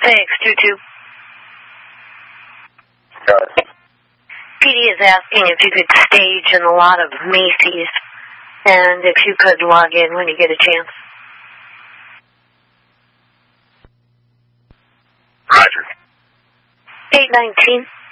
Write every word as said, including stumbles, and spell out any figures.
Thanks, two two. Got it. P D is asking if you could stage in a lot of Macy's, and if you could log in when you get a chance. Roger. eight nineteen.